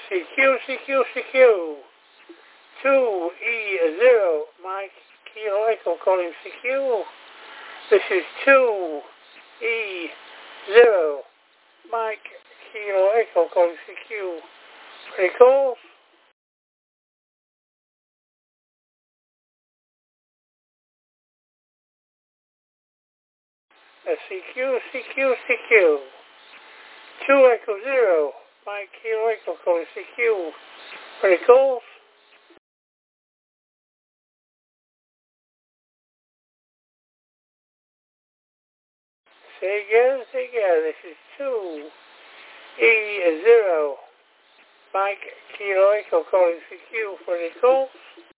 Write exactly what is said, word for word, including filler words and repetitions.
C Q, C Q, C Q. two E zero, Mike Kilo Echo calling C Q. This is two E zero, Mike Kilo Echo calling C Q. Pretty calls. That's C Q, C Q, C Q. two Echo zero, Mike Kilo Echo calling C Q. Pretty calls. Say again, say again. This is two E zero, Mike Kilo Echo calling C Q. Pretty calls.